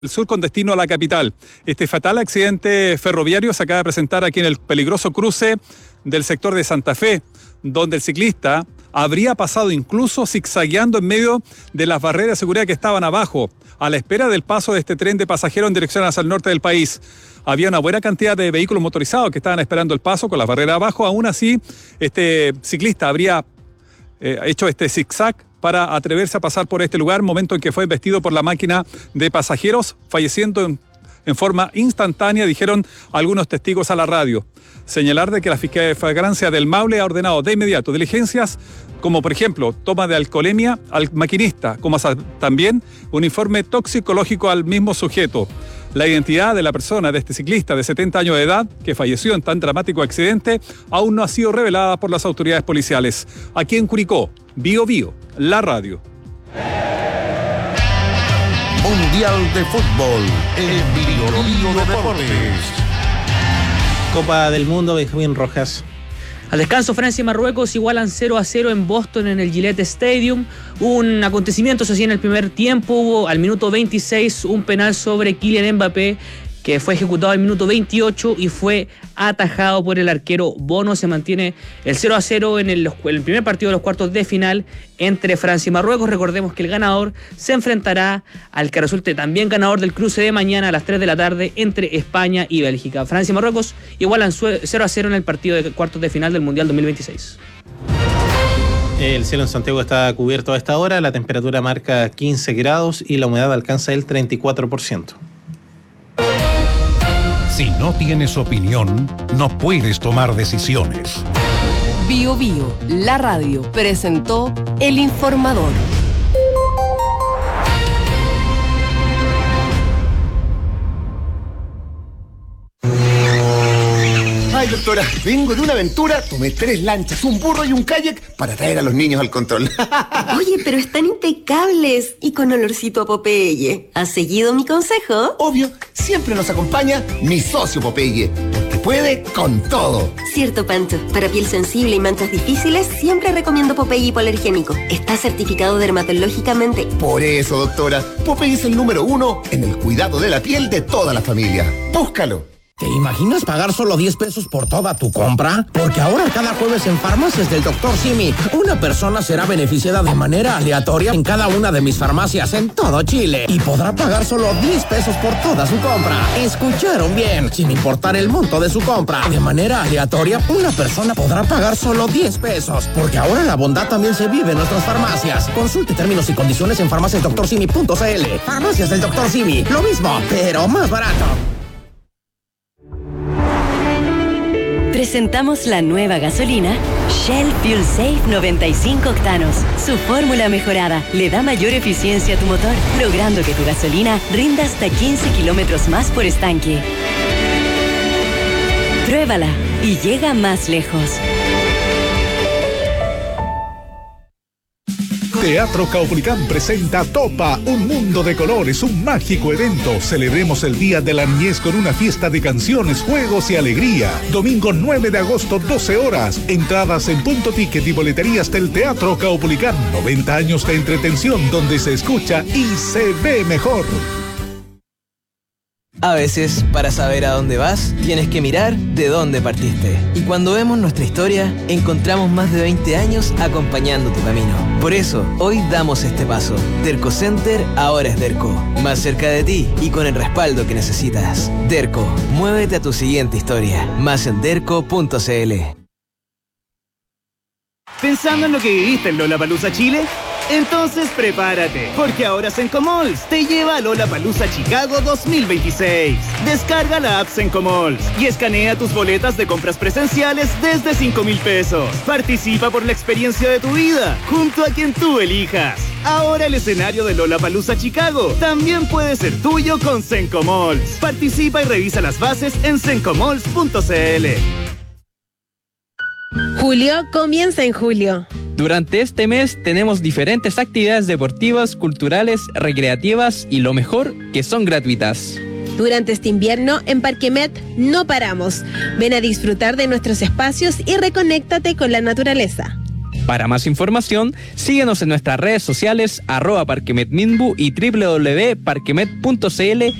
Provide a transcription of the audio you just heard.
El sur con destino a la capital. Este fatal accidente ferroviario se acaba de presentar aquí en el peligroso cruce del sector de Santa Fe, donde el ciclista habría pasado incluso zigzagueando en medio de las barreras de seguridad que estaban abajo, a la espera del paso de este tren de pasajeros en dirección hacia el norte del país. Había una buena cantidad de vehículos motorizados que estaban esperando el paso con las barreras abajo. Aún así, este ciclista habría hecho este zigzag para atreverse a pasar por este lugar, momento en que fue embestido por la máquina de pasajeros, falleciendo en forma instantánea, dijeron algunos testigos a la radio. Señalar de que la Fiscalía de Flagrancia del Maule ha ordenado de inmediato diligencias, como por ejemplo, toma de alcoholemia al maquinista, como también un informe toxicológico al mismo sujeto. La identidad de la persona, de este ciclista de 70 años de edad, que falleció en tan dramático accidente, aún no ha sido revelada por las autoridades policiales. Aquí en Curicó, Bio Bio, la radio. Mundial de Fútbol, en Bio Bio Deportes. Copa del Mundo, Benjamín Rojas. Al descanso, Francia y Marruecos igualan 0-0 en Boston en el Gillette Stadium. Un acontecimiento, eso sí, en el primer tiempo hubo al minuto 26 un penal sobre Kylian Mbappé que fue ejecutado al minuto 28 y fue atajado por el arquero Bono. Se mantiene el 0-0 en el primer partido de los cuartos de final entre Francia y Marruecos. Recordemos que el ganador se enfrentará al que resulte también ganador del cruce de mañana a las 3 de la tarde entre España y Bélgica. Francia y Marruecos igualan 0-0 en el partido de cuartos de final del Mundial 2026. El cielo en Santiago está cubierto a esta hora, la temperatura marca 15 grados y la humedad alcanza el 34%. Si no tienes opinión, no puedes tomar decisiones. Bio Bio, la radio, presentó El Informador. Ay, doctora, vengo de una aventura, tomé 3 lanchas, un burro y un kayak para traer a los niños al control. Oye, pero están impecables y con olorcito a Popeye. ¿Has seguido mi consejo? Obvio, siempre nos acompaña mi socio Popeye, porque puede con todo. Cierto, Pancho. Para piel sensible y manchas difíciles, siempre recomiendo Popeye hipoalergénico. Está certificado dermatológicamente. Por eso, doctora, Popeye es el número 1 en el cuidado de la piel de toda la familia. Búscalo. ¿Te imaginas pagar solo 10 pesos por toda tu compra? Porque ahora cada jueves en Farmacias del Dr. Simi, una persona será beneficiada de manera aleatoria en cada una de mis farmacias en todo Chile y podrá pagar solo 10 pesos por toda su compra. ¿Escucharon bien? Sin importar el monto de su compra. De manera aleatoria, una persona podrá pagar solo 10 pesos. Porque ahora la bondad también se vive en nuestras farmacias. Consulte términos y condiciones en farmaciasdoctorsimi.cl. Farmacias del Dr. Simi. Lo mismo, pero más barato. Presentamos la nueva gasolina Shell Fuel Safe 95 octanos. Su fórmula mejorada le da mayor eficiencia a tu motor, logrando que tu gasolina rinda hasta 15 kilómetros más por estanque. Pruébala y llega más lejos. Teatro Caupolicán presenta Topa, un mundo de colores, un mágico evento. Celebremos el Día de la Niñez con una fiesta de canciones, juegos y alegría. Domingo 9 de agosto, 12 horas. Entradas en Punto Ticket y boleterías del Teatro Caupolicán. 90 años de entretención donde se escucha y se ve mejor. A veces, para saber a dónde vas, tienes que mirar de dónde partiste. Y cuando vemos nuestra historia, encontramos más de 20 años acompañando tu camino. Por eso, hoy damos este paso. Derco Center ahora es Derco. Más cerca de ti y con el respaldo que necesitas. Derco, muévete a tu siguiente historia. Más en derco.cl. ¿Pensando en lo que viviste en Lollapalooza Chile? Entonces prepárate, porque ahora Sencomalls te lleva a Lollapalooza Chicago 2026. Descarga la app Sencomalls y escanea tus boletas de compras presenciales desde 5,000 pesos. Participa por la experiencia de tu vida, junto a quien tú elijas. Ahora el escenario de Lollapalooza Chicago también puede ser tuyo con Sencomalls. Participa y revisa las bases en sencomalls.cl. Julio comienza en julio. Durante este mes tenemos diferentes actividades deportivas, culturales, recreativas y lo mejor, que son gratuitas. Durante este invierno, en Parque Met no paramos. Ven a disfrutar de nuestros espacios y reconéctate con la naturaleza. Para más información, síguenos en nuestras redes sociales @parquemetminbu y www.parquemet.cl